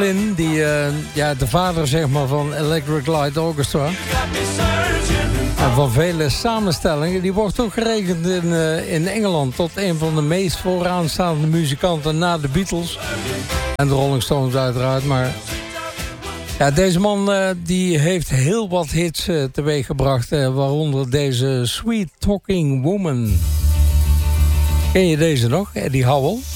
Die, de vader zeg maar, van Electric Light Orchestra. En van vele samenstellingen. Die wordt ook gerekend in Engeland tot een van de meest vooraanstaande muzikanten na de Beatles. En de Rolling Stones uiteraard. Maar ja, deze man die heeft heel wat hits teweeggebracht. Waaronder deze Sweet Talking Woman. Ken je deze nog? Eddie Howell.